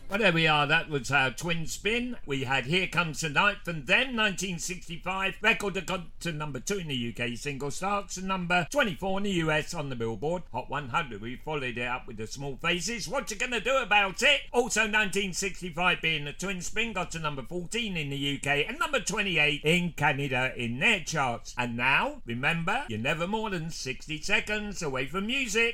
Well, there we are. That was our twin spin. We had Here Comes the Night from them, 1965. Record that got to number 2 in the UK single charts and number 24 in the US on the Billboard Hot 100. We followed it up with the Small Faces. What you gonna do about it? Also 1965 being the twin spin got to number 14 in the UK and number 28 in Canada in their charts. And now, remember, you're never more than 60 seconds away from music.